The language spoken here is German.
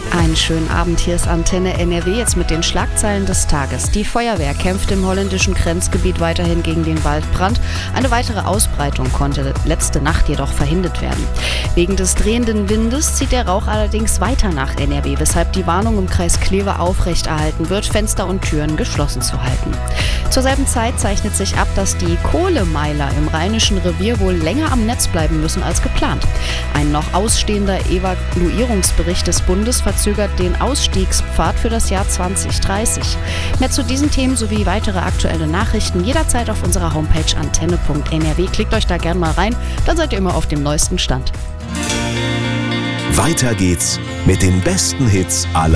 Einen schönen Abend, hier ist Antenne NRW, jetzt mit den Schlagzeilen des Tages. Die Feuerwehr kämpft im holländischen Grenzgebiet weiterhin gegen den Waldbrand. Eine weitere Ausbreitung konnte letzte Nacht jedoch verhindert werden. Wegen des drehenden Windes zieht der Rauch allerdings weiter nach NRW, weshalb die Warnung im Kreis Kleve aufrechterhalten wird, Fenster und Türen geschlossen zu halten. Zur selben Zeit zeichnet sich ab, dass die Kohlemeiler im Rheinischen Revier wohl länger am Netz bleiben müssen als geplant. Ein noch ausstehender Evaluierungsbericht des Bundes verzögert den Ausstiegspfad für das Jahr 2030. Mehr zu diesen Themen sowie weitere aktuelle Nachrichten jederzeit auf unserer Homepage antenne.nrw. Klickt euch da gern mal rein, dann seid ihr immer auf dem neuesten Stand. Weiter geht's mit den besten Hits aller